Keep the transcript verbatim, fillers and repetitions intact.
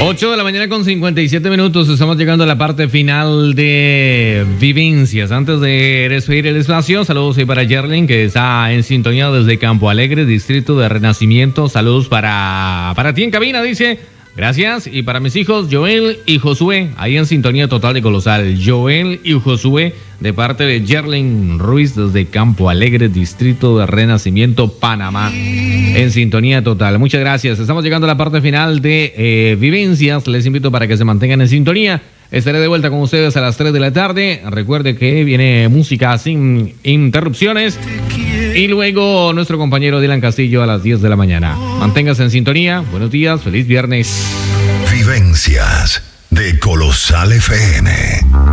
ocho de la mañana con cincuenta y siete minutos. Estamos llegando a la parte final de Vivencias. Antes de despedir el espacio, saludos ahí para Yerlin, que está en sintonía desde Campo Alegre, distrito de Renacimiento. Saludos para, para ti en cabina, dice. Gracias. Y para mis hijos, Joel y Josué, ahí en sintonía total de Colosal. Joel y Josué, de parte de Yerlin Ruiz, desde Campo Alegre, distrito de Renacimiento, Panamá. En sintonía total. Muchas gracias. Estamos llegando a la parte final de eh, Vivencias. Les invito para que se mantengan en sintonía. Estaré de vuelta con ustedes a las tres de la tarde. Recuerde que viene música sin interrupciones. Y luego nuestro compañero Dylan Castillo a las diez de la mañana. Manténgase en sintonía. Buenos días. Feliz viernes. Vivencias de Colosal F M.